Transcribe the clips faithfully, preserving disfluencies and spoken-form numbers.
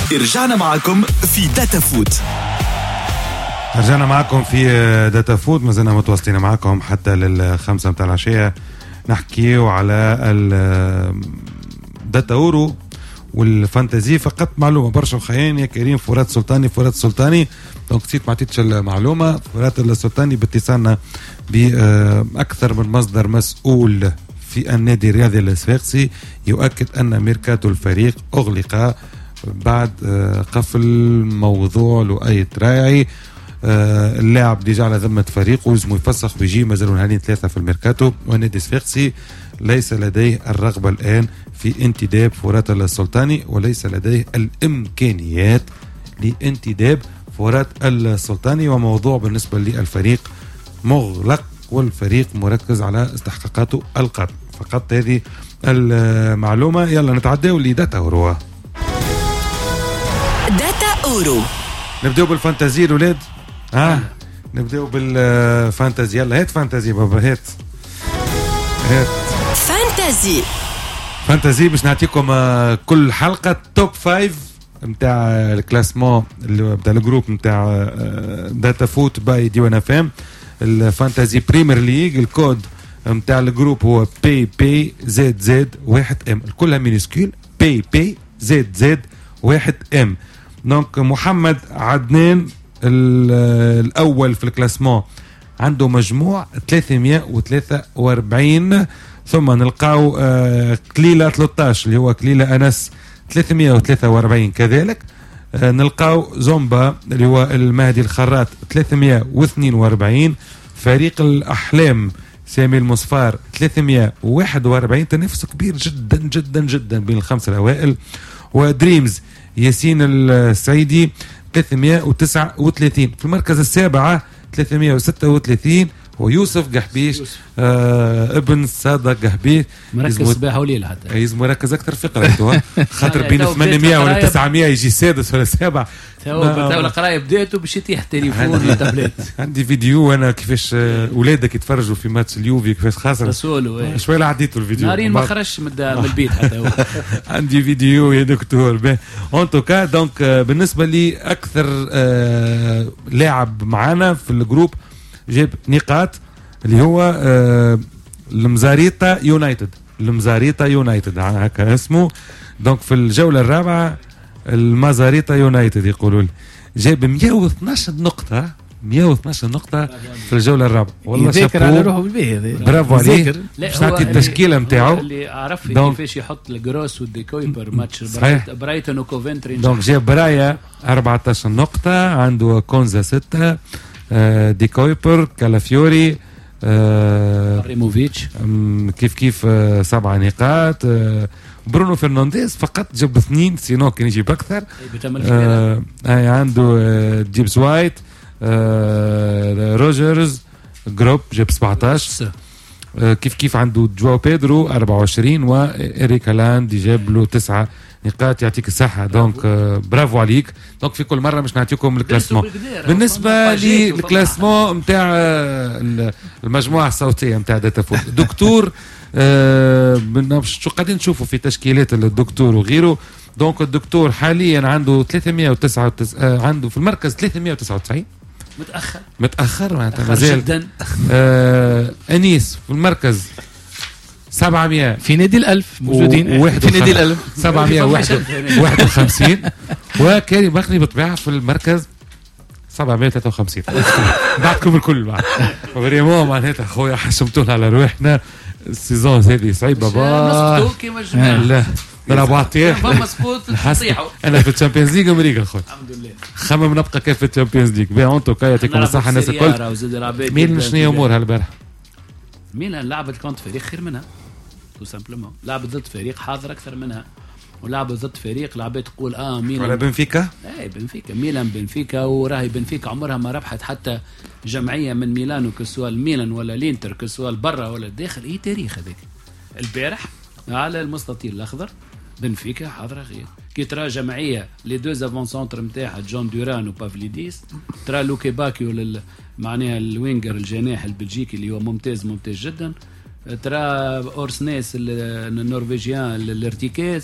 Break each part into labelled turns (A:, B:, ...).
A: رجعنا معكم في داتا فوت.
B: رجعنا معكم في داتا فوت، ما زلنا متواصلين معكم حتى للخمسة متاع العشية نحكيو على الداتا اورو والفانتازي. فقط معلومة برشا وخيان يا كريم، فرات سلطاني فرات سلطاني دونك نسيت ما عطيتش المعلومة. فرات السلطاني باتصالنا بأكثر من مصدر مسؤول في النادي الرياضي الصفاقسي يؤكد أن ميركاتو الفريق أغلق بعد قفل موضوع لؤي تراعي. اللاعب ديجا على ذمة فريق ولازم يفسخ ويجي، مازالوا نهارين ثلاثة في الميركاتو، والنادي الصفاقسي ليس لديه الرغبة الآن في انتداب فرات السلطاني وليس لديه الإمكانيات لانتداب فرات السلطاني، وموضوع بالنسبة للفريق مغلق والفريق مركز على استحقاقاته القادمة. فقط هذه المعلومة. يلا نتعداو لداتا أورو.
C: داتا أورو
B: نبدأ بالفانتازي الولاد. ها نبدأ بالفانتازي. يلا هات فانتازي بابا، هات هات
C: فانتازي
B: فانتازي باش نعطيكم كل حلقة توب فايف متاع الكلاسمون بتاع الجروب متاع داتا فوت باي ديوان اف ام. الفانتازي بريمير ليج الكود متاع الجروب هو بي بي زد زد واحد ام، كلها مينيسكول بي بي زد زد واحد ام. دونك محمد عدنان الأول في الكلاسمون عنده مجموع ثلاثمائة وثلاثة وأربعين، ثم نلقاو آه كليلة ثلاثة عشر اللي هو كليلة أنس ثلاثمائة وثلاثة وأربعين كذلك. آه نلقاو زومبا اللي هو المهدي الخراط ثلاثمائة واثنين وأربعين. فريق الأحلام سامي المصفار ثلاثمائة وواحد وأربعين، تنافس كبير جدا جدا جدا بين الخمسة الأوائل. ودريمز ياسين السعيدي ثلاثمائة وتسعة وثلاثين. في المركز السابعة ثلاثمائة وستة وثلاثين ويوسف قحبيش آه ابن صادق قحبيش
D: مركز سباحة وليلة حتى
B: يزم مركز أكثر في قرايته خاطر بين ثمانمائة ولا تسعمائة يجي سادس ولا سابع.
D: تو بالتالي القراية بدأته باش يتيح تليفون وتابلت.
B: عندي فيديو أنا كيفاش أولادك يتفرجوا في ماتش اليوفي كيفاش خاسر
D: رسوله
B: شوي لا عديته الفيديو
D: نارين ما خرجش من البيت حتى هو.
B: عندي فيديو يا دكتور. اون توكا دونك بالنسبة لي أكثر آه لاعب معانا في الجروب جاب نقاط اللي هو آه المزاريتا يونايتد. المزاريتا يونايتد هكا اسمه. دونك في الجولة الرابعة المزاريتا يونايتد يقولوا لي جاب مئة واثناشر نقطة مئة واثناشر نقطة في الجولة الرابعة. والله
D: يذكر على روحه بالبيه
B: برافو عليه. باش نعطي التشكيلة نتاعو
D: اللي عرف كيفاش يحط الجروس والديكويبر ماتش برايتون وكوفنتري.
B: دونك جاب برايا أربعة عشر نقطة، عنده كونزا ستة، آه ديكويبر كالافيوري آه
D: ريموفيتش
B: كيف كيف آه سبعة نقاط. آه برونو فرنانديز فقط جاب اثنين، سينو كان يجيب أكثر. آه عنده آه جيبس وايت آه روجرز جروب جاب سبعة عشر. آه كيف كيف عنده جواو بيدرو أربعة وعشرين وإريك هالاند جاب له تسعة نقاط. يعطيك الصحة. دونك آه برافو عليك. دونك في كل مرة مش نعطيكم الكلاسمون. بالنسبة للكلاسمون متاع المجموعة الصوتية متاع داتا فوت دكتور آه شو قاعدين نشوفوا في تشكيلات الدكتور وغيره. دونك الدكتور حاليا عنده ثلاثمائة وتسعة وتسعين آه عنده في المركز ثلاثمائة وتسعة وتسعين
D: متأخر
B: متأخر معناتها مازال جدا. آه أنيس في المركز سبعمائة
D: في نادي الألف موجودين
B: و...
D: في نادي الألف
B: سبعمائة وواحد وخمسين. وكريم بخني بالطبيعة في المركز سبعمائة وثلاثة وخمسين. بعدكم الكل بعد فريمون معناتها خويا حشمتونا على روحنا. السيزون هذه صعيبة بقى لا نلعبوا على الطيح. انا في الشامبيونز ليج امريكا خويا الحمد لله خمم نبقى كيف في الشامبيونز ليج. بي اون توكا يعطيكم الصحة الناس الكل. مين شنو امورها البارح؟
D: ميلان لعبت كونت فريق خير منها تو سامبلومون. لعبت ضد فريق حاضر اكثر منها ولعبت ضد فريق لعبت تقول اه ميلان
B: ولا بنفيكا.
D: اي بنفيكا ميلان بنفيكا وراهي بنفيكا عمرها ما ربحت حتى جمعيه من ميلانو كسوال ميلان ولا لينتر كسوال برا ولا داخل. اي تاريخ هذاك. البارح على المستطيل الاخضر بنفيكا حاضره غير كي ترى جمعيه لي دوز افون سونتر نتاعها جون دوران وبافليديس. ترى لوكي باكيو لل معناها الوينجر الجناح البلجيكي اللي هو ممتاز ممتاز جدا. ترى اورسنيس النرويجيان الارتيكاز.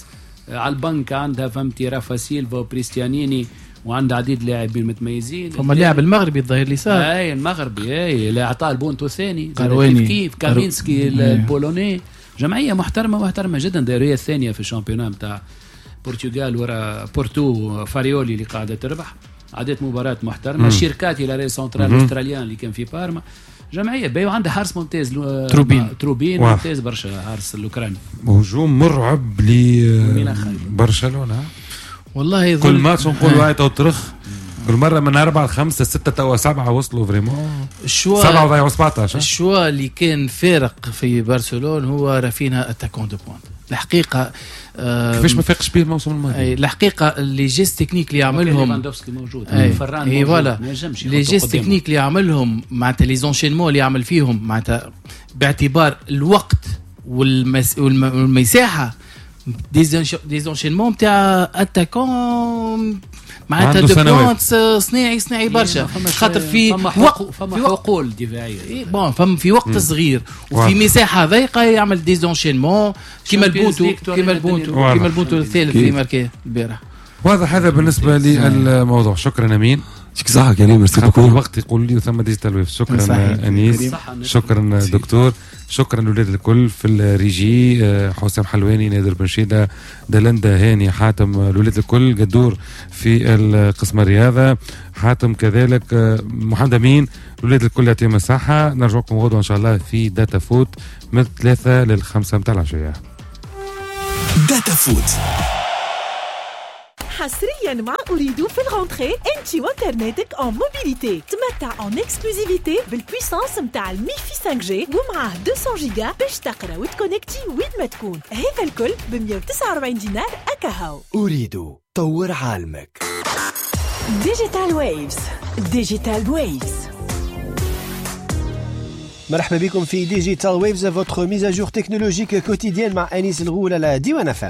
D: على البنك عندها فهمتي رافا سيلفا وبريستيانيني، وعنده عديد لاعبين متميزين.
E: فما اللاعب المغربي الظاهر اللي صار
D: اي المغربي اي اللي اعطاه البونتو الثاني
E: قرواني.
D: كيف كامينسكي البولوني. جمعيه محترمه محترمه جدا، دايريه الثانيه في الشامبيونات نتاع البرتغال ورا بورتو فاريولي اللي قاعده تربح. عدت مباراه محترمه. شيركاتي لا ري سنترال الاستراليان اللي كان في بارما. جمعيه باهي، وعندها حارس ممتاز
E: تروبين
D: تروبين ممتاز برشا، حارس الاوكراني.
B: هجوم مرعب لبرشلونه.
E: والله
B: كل ماتش نقولوا هاي تو ترخ، كل مره من أربعة لخمسة ستة توا سبعة وصلوا فريمون.
E: الشوا
B: سبعة وضيعوا سبعتاشر.
E: الشوا اللي كان فارق في برشلونة هو رافينها اتاكون دو بوينت. الحقيقة
B: كيفاش ما فاقش بيه الموسم الماضي.
E: الحقيقة اللي جيست تكنيك اللي يعملهم
D: ليفاندوفسكي موجود،
E: فران موجود، فوالا اللي جيست تكنيك اللي يعملهم معناتها لي زونشينمون اللي يعمل فيهم معناتها باعتبار الوقت والمس... والمساحة دي زونشينمون نتاع اتاكون معناتها دو بوينت صناعي صناعي برشا، خاطر في وقت
D: فما حقول دفاعيه
E: بون فما في وقت صغير وفي مساحه ضيقه يعمل دي زونشينمون كيما البونتو كيما البونتو كيما البونتو الثالث اللي ماركاه البارح.
B: واضح هذا بالنسبه للموضوع. شكرا امين.
F: يعطيك الصحة كريم، ميرسي بوكو.
B: الوقت يقول لي ثم ديجيتال ويف. شكرا انيس، شكرا دكتور، شكرا لولاد الكل في الريجي، حسام حلواني، نادر بن شيدة، دلندا، هاني، حاتم، لولاد الكل، قدور في القسم الرياضة، حاتم كذلك، محمد امين، لولاد الكل يعطيهم الصحة. نرجعكم غدوة ان شاء الله في داتا فوت من ثلاثة للخمسة متاع العشية.
A: داتا فوت
G: حصريا مع أريدو في الغونتري انتي وانترنتك اون موبيليتي. تمتع اون اكسكلوزيفيتي بالبويسانس متاع الميفي خمسة جي ومعاه مئتين جيجا باش تقرا وتكونكتي وين ما تكون. هذا الكل ب مئة وتسعة وأربعين دينار اكاهو.
A: أريدو طور عالمك.
G: ديجيتال ويفز. ديجيتال ويفز.
H: مرحبا بكم في ديجيتال ويفز، votre mise à jour technologique quotidienne مع أنيس الغول على ديوان اف ام.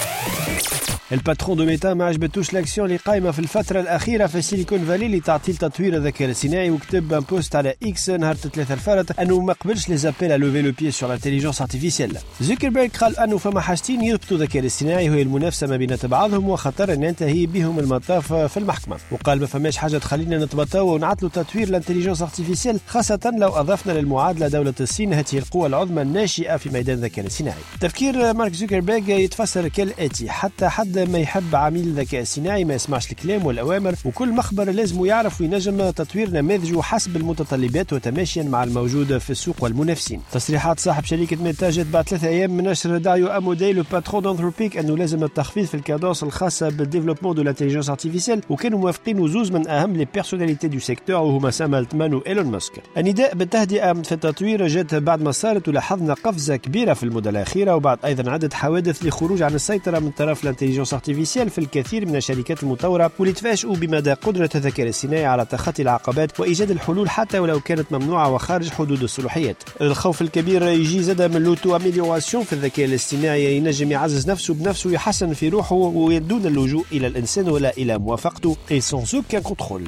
H: الباترون دو ميتا ما عجبتوش لاكسيون اللي قايمه في الفتره الاخيره في سيليكون فالي اللي تعطي تطوير الذكاء الصناعي، وكتب ان بوست على اكس نهار ثلاثة الفرد انه ما قبلش لي زابيل على لوفي لو بيي سور لانتيليجنس ارتيفيسيال. زوكربيرغ قال انه فما حاجتين يربطوا الذكاء الاصطناعي وهي المنافسه ما بين بعضهم وخطر ان ينتهي بهم المطاف في المحكمه، وقال ما فماش حاجه تخلينا نتبطاو ونعطلوا تطوير الانتيليجنس ارتيفيسيال، خاصه لو اضفنا للمعادله دوله الصين هذه القوه العظمى الناشئه في ميدان الذكاء الاصطناعي. تفكير مارك زوكربيرغ يتفسر كالاتي: حتى حد ما يحب عميل الذكاء الصناعي ما يسمعش الكلام والاوامر، وكل مخبر لازم يعرف وينجم تطوير نماذجه حسب المتطلبات وتماشيا مع الموجود في السوق والمنافسين. تصريحات صاحب شركه ميتا جت بعد ثلاثة ايام من نشر داريو امودي لو باترون دانثروبيك انه لازم التخفيض في الكادونس الخاصه بالديفلوبمون دو لانتيليجنس ارتيفيسيال، وكانوا موافقين وزوز من اهم لي بيرسوناليتي دو سيكتور وهما سام التمان وايلون ماسك. النداء بالتهدئه في التطوير جات بعد ما صارت ولاحظنا قفزه كبيره في المده الاخيره، وبعد ايضا عدد حوادث لخروج عن السيطره من طرف الانتيليجنس ارتيفيسيال في الكثير من الشركات المطورة، واللي تفاجئوا بمدى قدرة الذكاء الاصطناعي على تخطي العقبات وإيجاد الحلول حتى ولو كانت ممنوعة وخارج حدود الصلاحيات. الخوف الكبير يجي زاد من لوتو أميليوراسيون في الذكاء الاصطناعي، ينجم يعزز نفسه بنفسه ويحسن في روحه ودون اللجوء إلى الإنسان ولا إلى موافقته et sans aucun contrôle.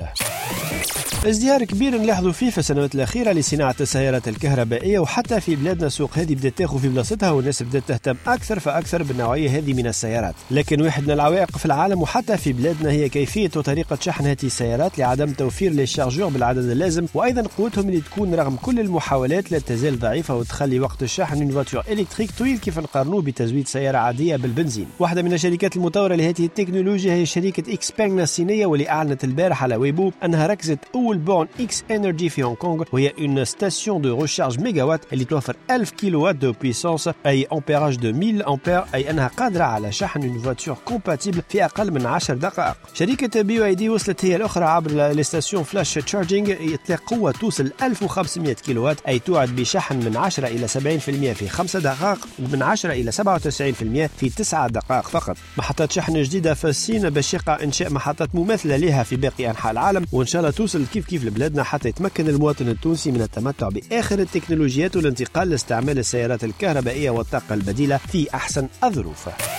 H: ازدهار كبير نلاحظوا فيه في السنوات الأخيرة لصناعة السيارات الكهربائية، وحتى في بلادنا السوق هذه بدأت تاخذ في بلاصتها والناس بدأت تهتم أكثر فأكثر بالنوعية هذه من السيارات. لكن واحد من العوائق في العالم وحتى في بلادنا هي كيفية وطريقة شحن هذه السيارات لعدم توفير لي شارجور بالعدد اللازم، وأيضا قوتهم اللي تكون رغم كل المحاولات لا تزال ضعيفة وتخلي وقت الشحن من فاتور إلكتريك طويل كيف نقارنوه بتزويد سيارة عادية بالبنزين. واحدة من الشركات المطورة لهذه التكنولوجيا هي شركة إكسبانغ الصينية، واللي أعلنت البارح على ويبو أنها ركزت أول بورن إكس انرجي في هونغ كونغ، وهي اون ستاسيون دو ريشارج ميجا وات اللي توفر ألف كيلو وات دو بويسانس اي امبيراج دو مية امبير، اي انها قادره على شحن اون فواتور كومباتيبل في اقل من عشر دقائق. شركه بي واي دي وصلت هي الاخرى عبر لستاسيون فلاش تشارجينج يطلق قوه توصل ألف وخمسمئة كيلو وات، اي توعد بشحن من عشرة الى سبعين بالمئة في خمس دقائق ومن عشرة الى سبعة وتسعين بالمئة في تسع دقائق فقط. محطات شحن جديده في الصين باش يقع انشاء محطات مماثله لها في باقي انحاء العالم، وان شاء الله توصل كيف كيف لبلادنا حتى يتمكن المواطن التونسي من التمتع بآخر التكنولوجيات والانتقال لاستعمال السيارات الكهربائية والطاقة البديلة في أحسن الظروف.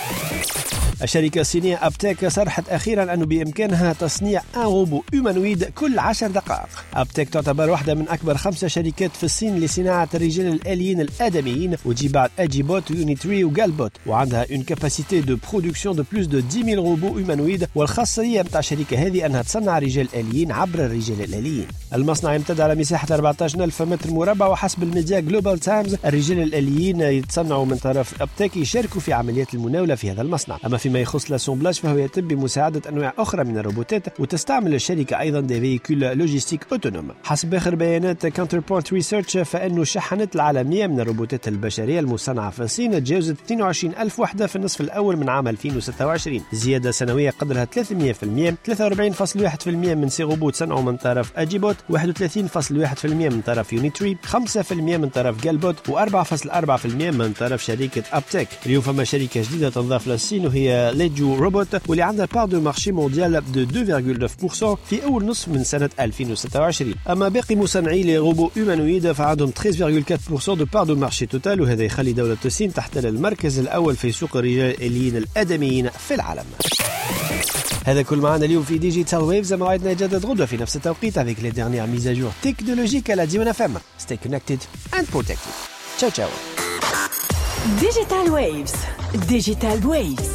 H: الشركة الصينية أبتيك صرحت أخيرا أنه بإمكانها تصنيع أن روبو هيومانويد كل عشر دقائق. أبتيك تعتبر واحدة من أكبر خمسة شركات في الصين لصناعة الرجال الآليين الآدميين، وتجي بعد أجيبوت ويونيتري وجالبوت، وعندها une capacité de production de plus de dix mille robots humanoïdes. والخاصية متاع الشركة هذه أنها تصنع رجال آليين عبر الرجال الآليين. المصنع يمتد على مساحة أربعة عشر ألف متر مربع، وحسب الميديا جلوبال تايمز الرجال الآليين يتصنعوا من طرف أبتيك يشاركوا في عمليات المناولة في هذا المصنع. أما فيما يخص لاسومبلاج فهو يتم بمساعدة أنواع أخرى من الروبوتات، وتستعمل الشركة أيضا دي فيكول لوجيستيك أوتونوم. حسب آخر بيانات كاونتر بوينت ريسيرش فإنه الشحنات العالمية من الروبوتات البشرية المصنعة في الصين تجاوزت اثنين وعشرين ألف وحدة في النصف الأول من عام ألفين وستة وعشرين، زيادة سنوية قدرها ثلاثمئة بالمئة. ثلاثة وأربعين فاصلة واحد بالمئة من سي روبوت صنعوا من طرف أجيبوت، واحد وثلاثين فاصلة واحد بالمئة من طرف يونيتري، خمسة بالمئة من طرف جالبوت، و4 فاصلة أربعة بالمئة من طرف شركة أبتيك. اليوم فما شركة جديدة تنضاف للصين وهي ليجو روبوت، واللي عندها بار دو مارشي مونديال دو اثنين فاصلة تسعة بالمئة في أول نصف من سنة ألفين وستة وعشرين. أما باقي مصنعي لي روبو هيومانويد فعندهم ثلاثة فاصلة أربعة بالمئة دو بار دو مارشي توتال، وهذا يخلي دولة الصين تحتل المركز الأول في سوق الرجال الآليين الآدميين في العالم. هذا كل معنا اليوم في ديجيتال ويفز. موعدنا يتجدد غدوة في نفس التوقيت avec les dernières mises à jour technologiques à la Diwan F M. Stay connected and protected. Ciao ciao.
G: Digital Waves. Digital Waves.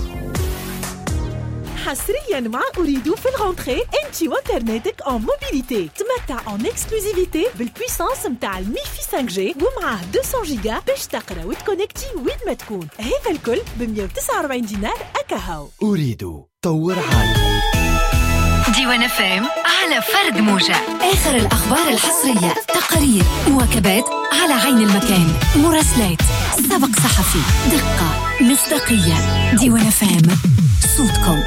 G: حصريا مع أريدو في الغونتري انتي وانترنتك en mobilité. تمتع en exclusivité بالبويسانس متاع الميفي خمسة جي ومعاه مئتين جيجا باش تقرا وتكونكتي وين ما تكون. هذا الكل ب مئة وتسعة وأربعين دينار أكاهو.
A: أريدو طور عالم.
C: ديوان اف ام على فرد موجة. آخر الأخبار الحصرية، تقارير، مواكبات على عين المكان، مراسلات، سبق صحفي، دقة، مصداقية. ديوان اف ام، صوتكم.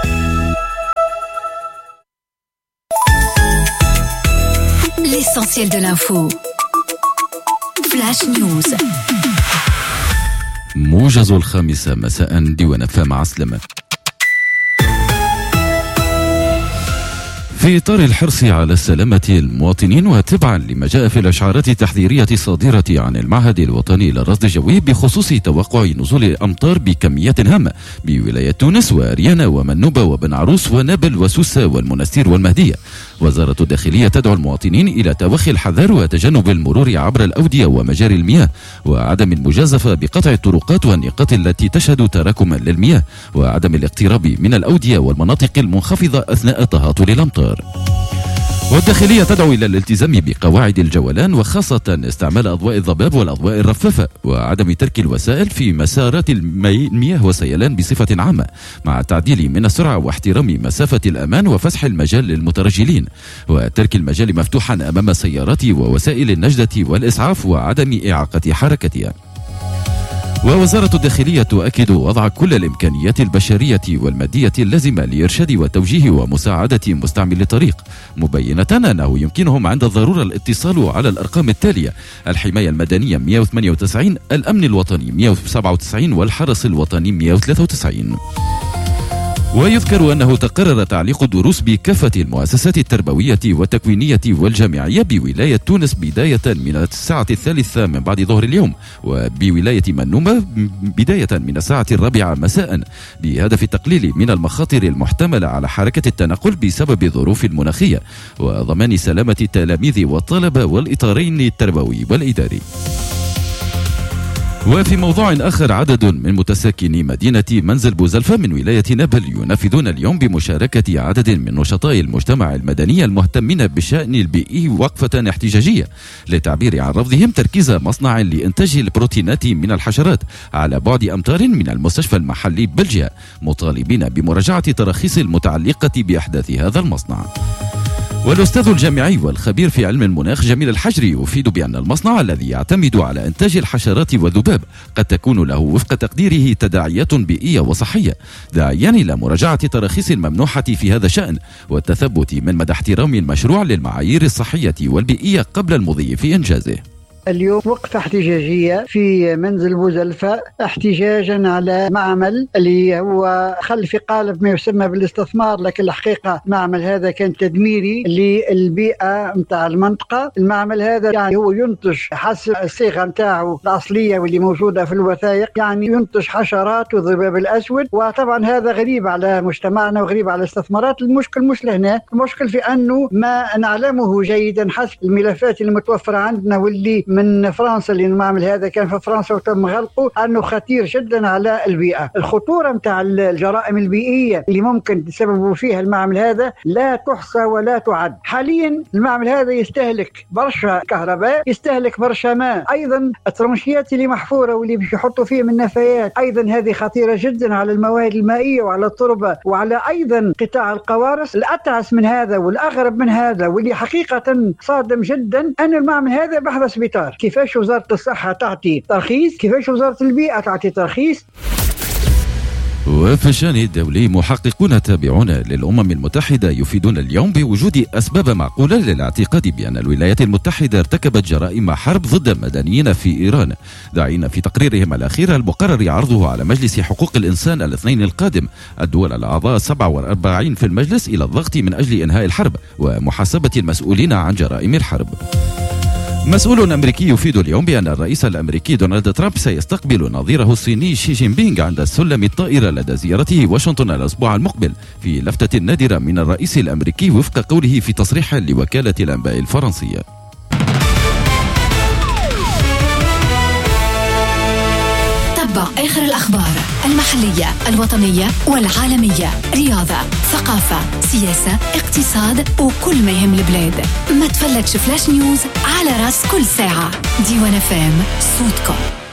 C: L'essentiel de l'info. Flash News.
F: موجز الخامسة مساء. ديوان اف ام عسلمة. في إطار الحرص على سلامة المواطنين وتبعا لما جاء في الإشعارات التحذيرية الصادرة عن المعهد الوطني للرصد الجوي بخصوص توقع نزول الأمطار بكميات هامة بولاية تونس وأريانا ومنوبة وبن عروس ونابل وسوسة والمنستير والمهدية، وزارة الداخلية تدعو المواطنين إلى توخي الحذر وتجنب المرور عبر الأودية ومجاري المياه، وعدم المجازفة بقطع الطرقات والنقاط التي تشهد تراكما للمياه، وعدم الاقتراب من الأودية والمناطق المنخفضة أثناء تهاطل الأمطار. والداخلية تدعو إلى الالتزام بقواعد الجولان، وخاصة استعمال أضواء الضباب والأضواء الرفافة، وعدم ترك الوسائل في مسارات المياه والسيلان بصفة عامة، مع التعديل من السرعة واحترام مسافة الأمان وفسح المجال للمترجلين، وترك المجال مفتوحا أمام السيارات ووسائل النجدة والإسعاف وعدم إعاقة حركتها. ووزارة الداخلية تؤكد وضع كل الإمكانيات البشرية والمادية اللازمة لإرشاد وتوجيه ومساعدة مستعمل الطريق، مبينة أنه يمكنهم عند الضرورة الاتصال على الأرقام التالية: الحماية المدنية مئة وثمانية وتسعين، الأمن الوطني مئة وسبعة وتسعين، والحرس الوطني مئة وثلاثة وتسعين. ويذكر أنه تقرر تعليق الدروس بكافة المؤسسات التربوية والتكوينية والجامعية بولاية تونس بداية من الساعة الثالثة من بعد ظهر اليوم، وبولاية منومة بداية من الساعة الرابعة مساء، بهدف التقليل من المخاطر المحتملة على حركة التنقل بسبب الظروف المناخية، وضمان سلامة التلاميذ والطلبة والإطارين التربوي والإداري. وفي موضوع آخر، عدد من متساكني مدينة منزل بوزلفة من ولاية نابل ينفذون اليوم بمشاركة عدد من نشطاء المجتمع المدني المهتمين بالشأن البيئي وقفة احتجاجية للتعبير عن رفضهم تركيز مصنع لإنتاج البروتينات من الحشرات على بعد أمتار من المستشفى المحلي بلجيا، مطالبين بمراجعة تراخيص المتعلقة بإحداث هذا المصنع. والأستاذ الجامعي والخبير في علم المناخ جميل الحجري يفيد بأن المصنع الذي يعتمد على إنتاج الحشرات والذباب قد تكون له وفق تقديره تداعيات بيئية وصحية، داعيا إلى مراجعة تراخيص الممنوحة في هذا الشأن والتثبت من مدى احترام المشروع للمعايير الصحية والبيئية قبل المضي في إنجازه.
I: اليوم وقفة احتجاجية في منزل بوزلفة احتجاجا على معمل اللي هو خل في قالب ما يسمى بالاستثمار، لكن الحقيقة المعمل هذا كان تدميري للبيئة متاع المنطقة. المعمل هذا يعني هو ينتج حسب الصيغة متاعه الأصلية واللي موجودة في الوثائق، يعني ينتج حشرات والذباب الأسود، وطبعا هذا غريب على مجتمعنا وغريب على الاستثمارات. المشكل مش لهنا، المشكل في أنه ما نعلمه جيدا حسب الملفات اللي متوفرة عندنا واللي من فرنسا، اللي المعمل هذا كان في فرنسا وتم غلقه، أنه خطير جدا على البيئة. الخطورة متاع الجرائم البيئية اللي ممكن تسبب فيها المعمل هذا لا تحصى ولا تعد. حاليا المعمل هذا يستهلك برشا كهرباء، يستهلك برشا ماء، أيضا الترنشيات اللي محفورة واللي بيحطوا فيه من نفايات أيضا هذه خطيرة جدا على الموارد المائية وعلى التربة وعلى أيضا قطاع القوارص. الأتعس من هذا والأغرب من هذا واللي حقيقة صادم جدا أن المعمل هذا بحث سبيطار. كيفاش وزارة الصحة تعطي ترخيص؟ كيفاش وزارة البيئة تعطي ترخيص؟
F: وفي الشأن الدولي محققون تابعون للأمم المتحدة يفيدون اليوم بوجود أسباب معقولة للاعتقاد بأن الولايات المتحدة ارتكبت جرائم حرب ضد المدنيين في إيران، داعين في تقريرهم الأخير المقرر عرضه على مجلس حقوق الإنسان الاثنين القادم الدول الأعضاء سبعة وأربعين في المجلس إلى الضغط من أجل إنهاء الحرب ومحاسبة المسؤولين عن جرائم الحرب. مسؤول أمريكي يفيد اليوم بأن الرئيس الأمريكي دونالد ترامب سيستقبل نظيره الصيني شي جين بينغ عند السلم الطائرة لدى زيارته واشنطن الأسبوع المقبل، في لفتة نادرة من الرئيس الأمريكي وفق قوله في تصريح لوكالة الأنباء الفرنسية.
C: تابع آخر الأخبار المحلية الوطنية والعالمية، رياضة، ثقافة، سياسة، اقتصاد وكل ما يهم البلاد. ما تفلتش فلاش نيوز على راس كل ساعة. ديوان فام صوتكم.